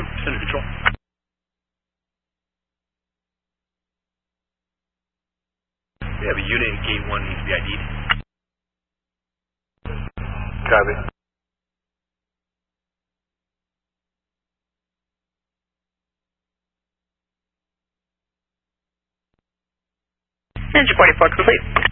Center Control. We have a unit at gate 1 needs to be ID'd. Copy. Engine 44 complete.